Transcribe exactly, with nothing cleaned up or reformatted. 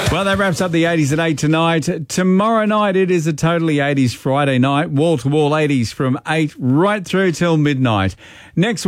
Well, that wraps up the eighties at eight tonight. Tomorrow night, it is a totally eighties Friday night, wall-to-wall eighties from eight right through till midnight. Next